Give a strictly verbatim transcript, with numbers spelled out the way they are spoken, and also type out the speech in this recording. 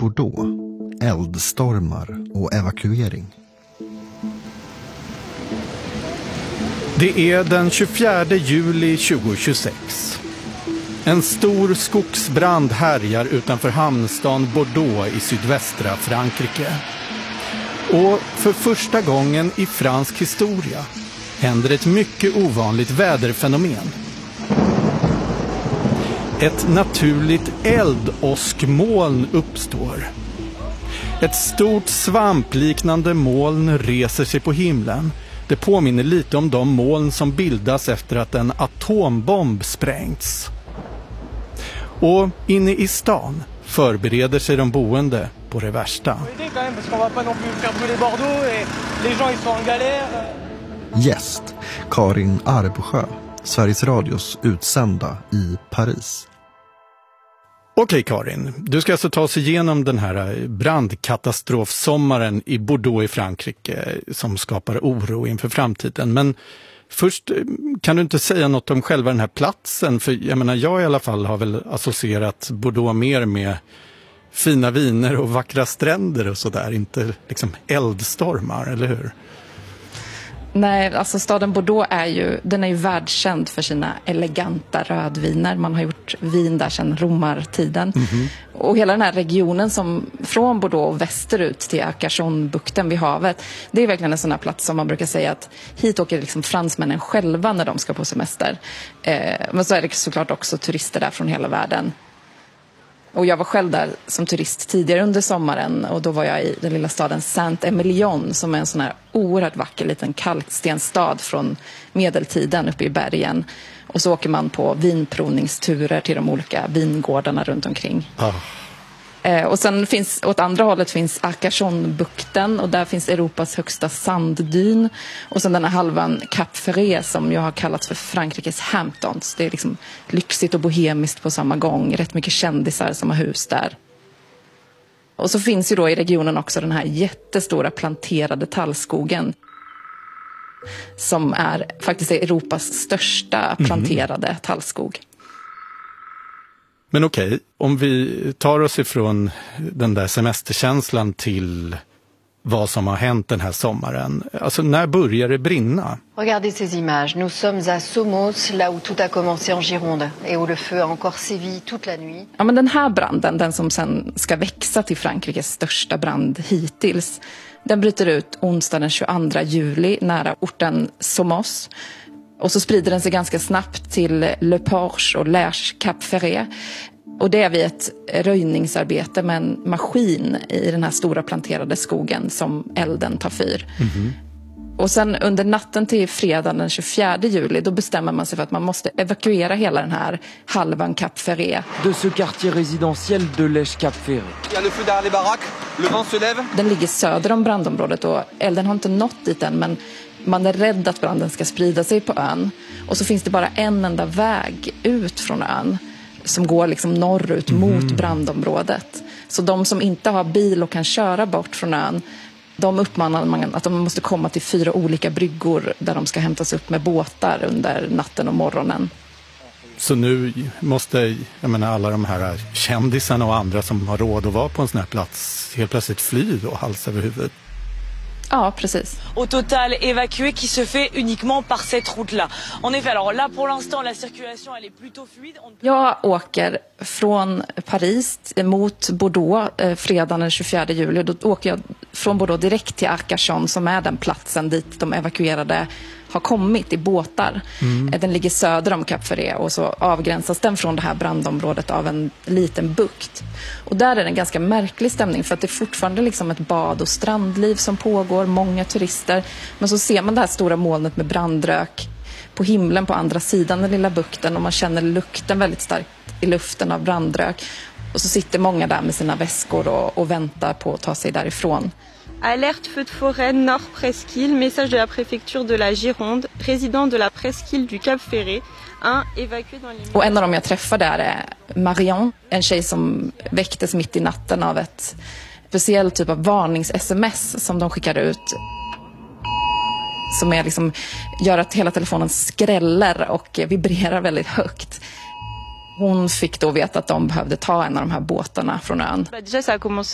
Bordeaux, eldstormar och evakuering. Det är den tjugofjärde juli tjugohundratjugosex. En stor skogsbrand härjar utanför hamnstan Bordeaux i sydvästra Frankrike. Och för första gången i fransk historia händer ett mycket ovanligt väderfenomen. Ett naturligt eldåskmoln uppstår. Ett stort svampliknande moln reser sig på himlen. Det påminner lite om de moln som bildas efter att en atombomb sprängts. Och inne i stan förbereder sig de boende på det värsta. Gäst Karin Arbsjö, Sveriges Radios utsända i Paris. Okej Karin, du ska alltså ta oss igenom den här brandkatastrofsommaren i Bordeaux i Frankrike som skapar oro inför framtiden. Men först kan du inte säga något om själva den här platsen? För jag menar, jag i alla fall har väl associerat Bordeaux mer med fina viner och vackra stränder och sådär. Inte liksom eldstormar, eller hur? Nej, alltså staden Bordeaux är ju, den är ju världskänd för sina eleganta rödviner. Man har gjort vin där sedan romartiden. Mm-hmm. Och hela den här regionen som från Bordeaux västerut till Arcachon-bukten vid havet, det är verkligen en sån här plats som man brukar säga att hit åker liksom fransmännen själva när de ska på semester. Eh, men så är det såklart också turister där från hela världen. Och jag var själv där som turist tidigare under sommaren och då var jag i den lilla staden Saint-Emilion som är en sån här oerhört vacker liten kalkstenstad från medeltiden uppe i bergen. Och så åker man på vinprovningsturer till de olika vingårdarna runt omkring. Oh. Eh, och sen finns, åt andra hållet finns Arcachon-bukten och där finns Europas högsta sanddyn. Och sen den här halvan Cap Ferret som jag har kallats för Frankrikes Hamptons. Det är liksom lyxigt och bohemiskt på samma gång. Rätt mycket kändisar som har hus där. Och så finns ju då i regionen också den här jättestora planterade tallskogen. Som är faktiskt Europas största planterade mm. tallskog. Men okej, om vi tar oss ifrån den där semesterkänslan till vad som har hänt den här sommaren. Alltså, när börjar det brinna? Regardez ces images. Nous sommes à Somos, là où tout a commencé en Gironde et où le feu a encore sévi toute la nuit. Ja, men den här branden, den som sen ska växa till Frankrikes största brand hittills, den bryter ut onsdag den tjugoandra juli nära orten Somos. Och så sprider den sig ganska snabbt till Le Porche och Lèche Cap Ferret. Och det är vid ett röjningsarbete med en maskin i den här stora planterade skogen som elden tar fyr. Mm-hmm. Och sen under natten till fredagen den tjugofjärde juli då bestämmer man sig för att man måste evakuera hela den här halvan Cap Ferret. De ce quartier résidentiel de Lèche Cap Ferret. Il y a le feu derrière les baraques. Le vent se lève. Den ligger söder om brandområdet och elden har inte nått dit än, men man är rädd att branden ska sprida sig på ön. Och så finns det bara en enda väg ut från ön som går liksom norrut mm. mot brandområdet. Så de som inte har bil och kan köra bort från ön, de uppmanar man att de måste komma till fyra olika bryggor där de ska hämtas upp med båtar under natten och morgonen. Så nu måste, jag menar, alla de här kändisarna och andra som har råd att vara på en sån här plats helt plötsligt fly då, hals över huvudet. Ja, precis. Au total évacué qui se fait uniquement par cette route-là. En effet, alors là pour l'instant la circulation elle est plutôt fluide. On... Jag åker från Paris mot Bordeaux eh, fredagen den tjugofjärde juli. Då åker jag från Bordeaux direkt till Arcachon som är den platsen dit de evakuerade har kommit i båtar. Mm. Den ligger söder om Cap Ferret och så avgränsas den från det här brandområdet av en liten bukt. Och där är det en ganska märklig stämning för att det är fortfarande liksom ett bad- och strandliv som pågår, många turister. Men så ser man det här stora molnet med brandrök på himlen på andra sidan den lilla bukten och man känner lukten väldigt starkt i luften av brandrök. Och så sitter många där med sina väskor och, och väntar på att ta sig därifrån. Alerte feu de forêt Nord Presqu'île, message de la préfecture de la Gironde, résident de la Presqu'île du Cap Ferret, un évacué dans les... Och en av dem jag träffar där är Marion, en tjej som väcktes mitt i natten av ett speciellt typ av varnings-sms som de skickar ut. Som är liksom, gör att hela telefonen skräller och vibrerar väldigt högt. Hon fick då veta att de behövde ta en av de här båtarna från ön. Déjà ça a commencé